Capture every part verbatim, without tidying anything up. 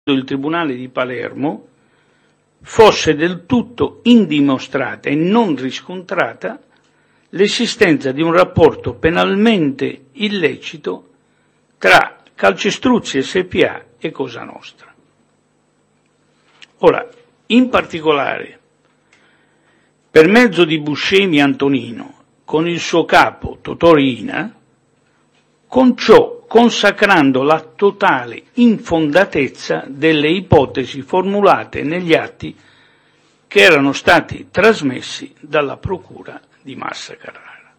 il Tribunale di Palermo fosse del tutto indimostrata e non riscontrata l'esistenza di un rapporto penalmente illecito tra Calcestruzzi S P A e Cosa Nostra. Ora, in particolare, per mezzo di Buscemi Antonino, con il suo capo Totò Riina, con ciò consacrando la totale infondatezza delle ipotesi formulate negli atti che erano stati trasmessi dalla Procura di Massa Carrara.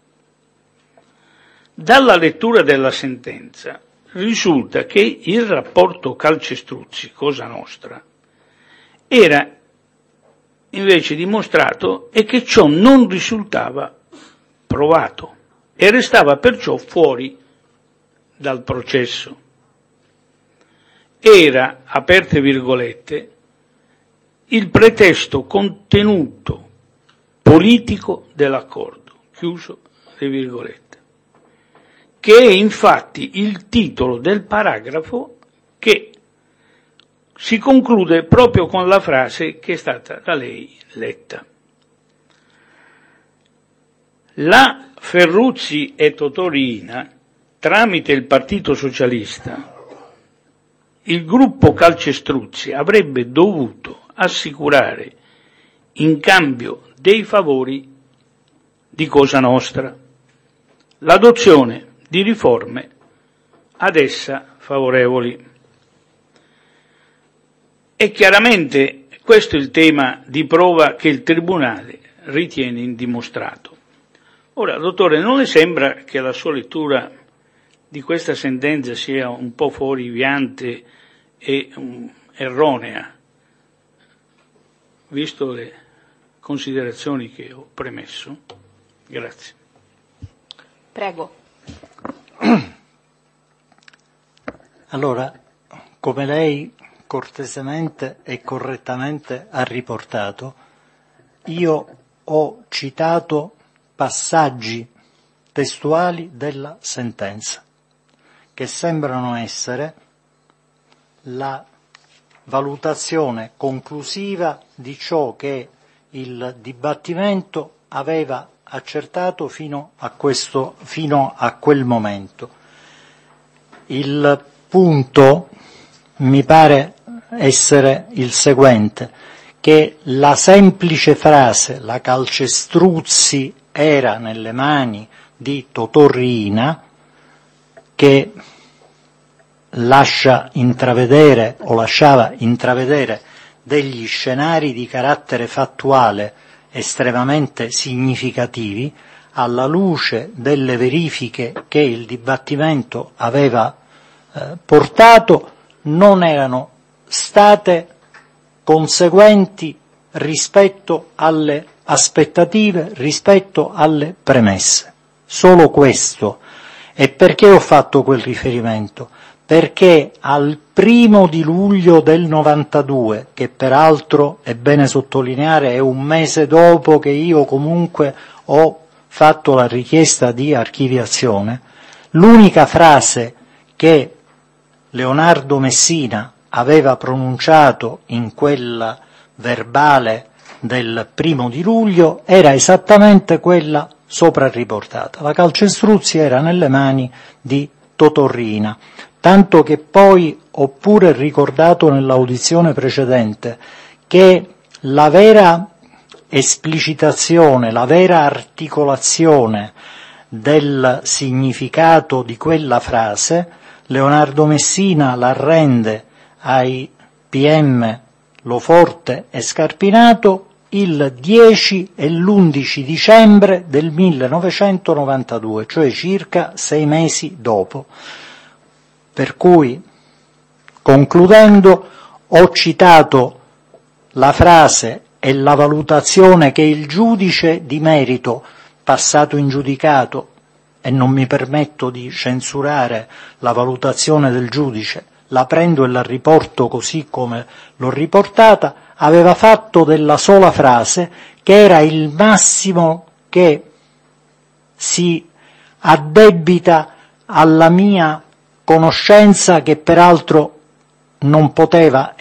Dalla lettura della sentenza risulta che il rapporto Calcestruzzi-Cosa Nostra era invece dimostrato e che ciò non risultava provato e restava perciò fuori dal processo. Era, aperte virgolette, il pretesto contenuto politico dell'accordo, chiuso le virgolette, che è infatti il titolo del paragrafo che si conclude proprio con la frase che è stata da lei letta. La Ferruzzi e Totò Riina, tramite il Partito Socialista, il gruppo Calcestruzzi avrebbe dovuto assicurare in cambio dei favori di Cosa Nostra l'adozione di riforme ad essa favorevoli. E chiaramente questo è il tema di prova che il Tribunale ritiene indimostrato. Ora, dottore, non le sembra che la sua lettura di questa sentenza sia un po' fuorviante e um, erronea, visto le considerazioni che ho premesso? Grazie. Prego. Allora, come lei cortesemente e correttamente ha riportato, io ho citato passaggi testuali della sentenza, che sembrano essere la valutazione conclusiva di ciò che il dibattimento aveva accertato fino a questo, fino a quel momento. Il punto mi pare essere il seguente, che la semplice frase "la Calcestruzzi era nelle mani di Totò Riina", che lascia intravedere o lasciava intravedere degli scenari di carattere fattuale estremamente significativi, alla luce delle verifiche che il dibattimento aveva eh, portato, non erano state conseguenti rispetto alle aspettative, rispetto alle premesse. Solo questo. E perché ho fatto quel riferimento? Perché al primo di luglio del novantadue, che peraltro è bene sottolineare è un mese dopo che io comunque ho fatto la richiesta di archiviazione, l'unica frase che Leonardo Messina aveva pronunciato in quel verbale del primo di luglio era esattamente quella sopra riportata. La Calcestruzzi era nelle mani di Totò Riina, tanto che poi ho pure ricordato nell'audizione precedente che la vera esplicitazione, la vera articolazione del significato di quella frase Leonardo Messina la rende ai P M Loforte e Scarpinato il dieci e l'undici dicembre del millenovecentonovantadue, cioè circa sei mesi dopo. Per cui, concludendo, ho citato la frase e la valutazione che il giudice di merito, passato in giudicato, e non mi permetto di censurare la valutazione del giudice, la prendo e la riporto così come l'ho riportata, aveva fatto della sola frase, che era il massimo che si addebita alla mia conoscenza, che peraltro non poteva